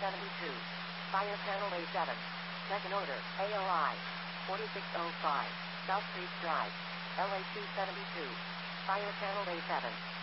72. Fire Panel A7. Second order, AOI. 4605. South Street Drive. LA 272. Fire Panel A7.